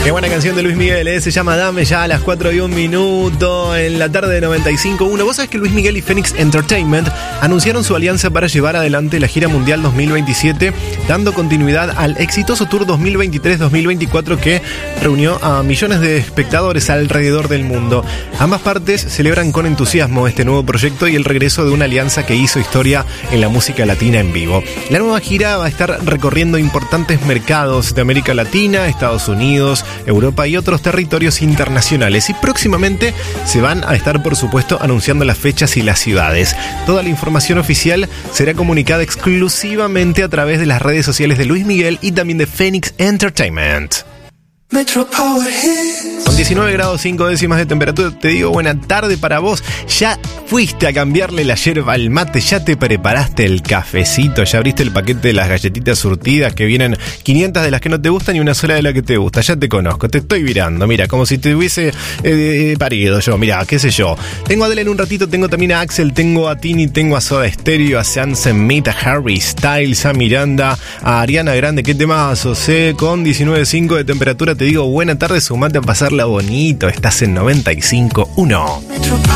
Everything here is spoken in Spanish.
Qué buena canción de Luis Miguel, se llama Dame ya a las 4:01 en la tarde de 95.1. Vos sabés que Luis Miguel y Phoenix Entertainment anunciaron su alianza para llevar adelante la gira mundial 2027, dando continuidad al exitoso tour 2023-2024 que reunió a millones de espectadores alrededor del mundo. Ambas partes celebran con entusiasmo este nuevo proyecto y el regreso de una alianza que hizo historia en la música latina en vivo. La nueva gira va a estar recorriendo importantes mercados de América Latina, Estados Unidos, Europa y otros territorios internacionales, y próximamente se van a estar, por supuesto, anunciando las fechas y las ciudades. Toda la información oficial será comunicada exclusivamente a través de las redes sociales de Luis Miguel y también de Phoenix Entertainment. Con 19 grados 5 décimas de temperatura, te digo buena tarde para vos. Ya fuiste a cambiarle la yerba al mate, ya te preparaste el cafecito, ya abriste el paquete de las galletitas surtidas que vienen 500 de las que no te gustan y una sola de las que te gusta. Ya te conozco, te estoy mirando, mira, como si te hubiese parido yo, mira, qué sé yo. Tengo a Adele en un ratito, tengo también a Axel, tengo a Tini, tengo a Soda Stereo, a Sam Smith, a Harry Styles, a Miranda, a Ariana Grande. Qué temazos, con 19.5 de temperatura. Te digo buena tarde, sumate a pasarla bonito. Estás en 95.1.